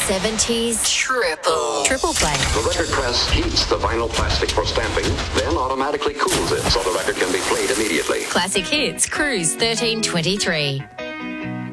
70s triple play. The record press heats the vinyl plastic for stamping, then automatically cools it so the record can be played immediately. Classic Hits, Cruise 1323.